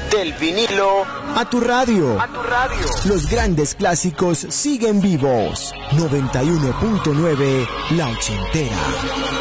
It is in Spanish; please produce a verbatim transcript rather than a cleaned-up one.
Del vinilo a tu radio. A tu radio. Los grandes clásicos siguen vivos. noventa y uno punto nueve La Ochentera.